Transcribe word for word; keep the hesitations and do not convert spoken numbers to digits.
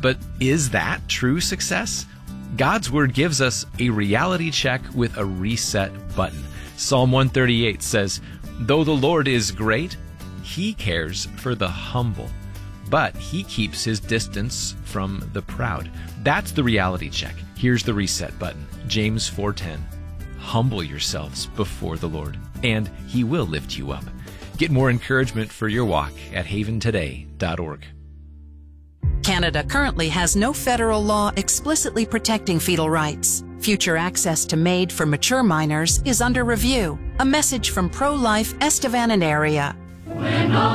But is that true success? God's Word gives us a reality check with a reset button. Psalm one thirty-eight says, "Though the Lord is great, He cares for the humble, but He keeps His distance from the proud." That's the reality check. Here's the reset button. James four ten. Humble yourselves before the Lord, and He will lift you up. Get more encouragement for your walk at haven today dot org. Canada currently has no federal law explicitly protecting fetal rights. Future access to MAID for mature minors is under review. A message from pro-life Estevan and area.